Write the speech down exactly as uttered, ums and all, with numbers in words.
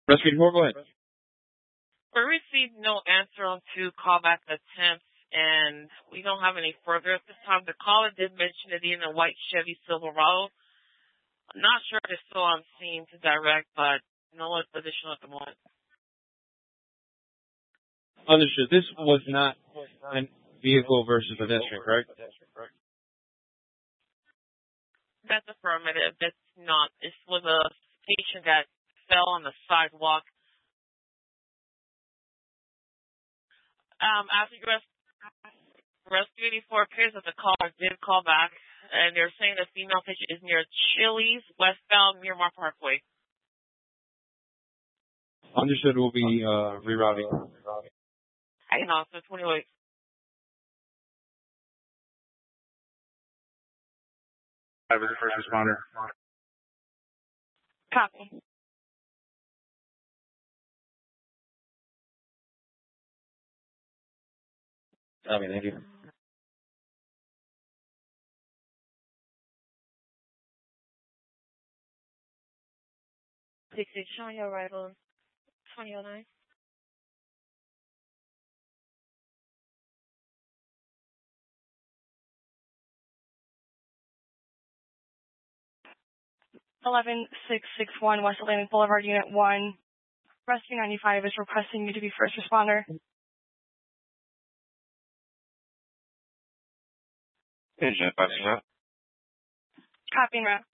Rescue four, go ahead. We received no answer on two callback attempts, and we don't have any further at this time. The caller did mention it in a white Chevy Silverado. I'm not sure if it's still on scene to direct, but no additional at the moment. Understood. This was not a vehicle versus pedestrian, correct? That's affirmative. That's not. This was a patient that fell on the sidewalk. Um, after Rescue eighty-four appears that the caller did call back, and they're saying the female patient is near Chili's, westbound Miramar Parkway. Understood. We'll be uh, rerouting. Hang on, so twenty-eight. I was the first responder. Copy. Copy, thank you. six eight, showing your arrival twenty oh nine. eleven six six one West Atlantic Boulevard, Unit one. Rescue ninety-five is requesting you to be first responder. Agent, passing out. Copy and route.